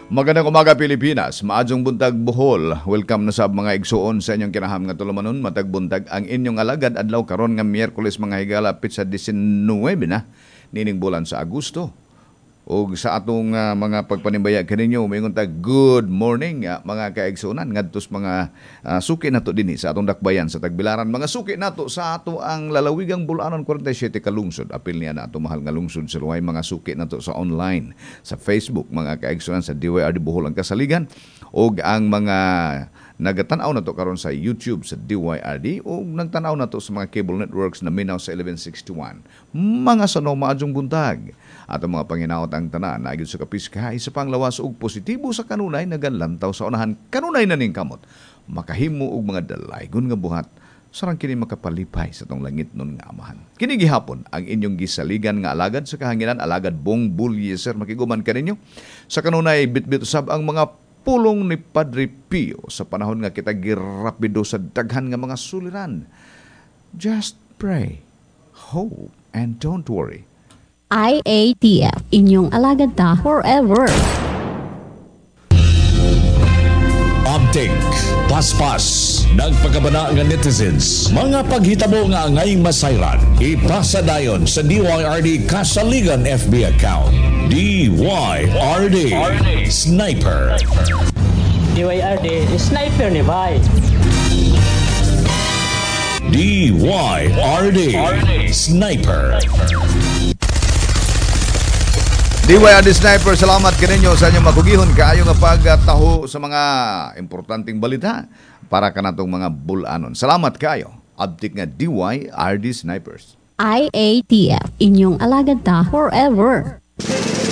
Magandang umaga Pilipinas, maadjong buntag Bohol. Welcome na sa mga igsuon sa inyong kinaham nga tulumanon. Matag buntag ang inyong alagad adlaw karon nga Miyerkules mga higala pitsa 19 na nining bulan sa Agosto. O sa atong mga pagpanimbaya kaninyo, umingon ta good morning mga kaigsunan ngadtos mga suki nato dinhi sa atong dakbayan sa Tagbilaran. Mga suki nato sa ato ang lalawigang Bulanon 47 ka lungsod. Apil niya na ato mahal nga lungsod sa luway mga suki nato sa online, sa Facebook mga kaigsunan sa DYRD Bohol ang kasaligan og ang mga nagatanaw na to karon sa YouTube sa DYRD o nagtanaw na to sa mga cable networks na minaw sa 1161. Mga sanaw maadjong buntag at ang mga panginaot ang tanan na sa kapiskahay sa panglawas og positibo sa kanunay nagalantaw sa unahan kanunay na ning kamot makahimo og mga dalaygon nga buhat sarang kini makapalipay sa tong langit nun nga amahan. Kini gihapon ang inyong gisaligan nga alagad sa kahanginan alagad Bong Bulyeser makiguman kaninyo sa kanunay bitbit usab ang mga pulong ni Padre Pio sa panahon nga kita girapido sa daghan nga mga suliran. Just pray, hope, and don't worry. IATF, inyong alagad ta forever. Update, paspas, nagpagabana nga netizens, mga paghitabo nga angay masayran, ipasa dayon sa DYRD Kasaligan FB account. DYRD Sniper. DYRD Sniper ni Bay. DYRD Sniper. DYRD Sniper, salamat kaninyo sa inyong makugihon kaayo nga pagtaho sa mga importanteng balita para kanatong mga bulanon. Salamat kaayo. Update nga DYRD Snipers. IATF, inyong alagad ta forever.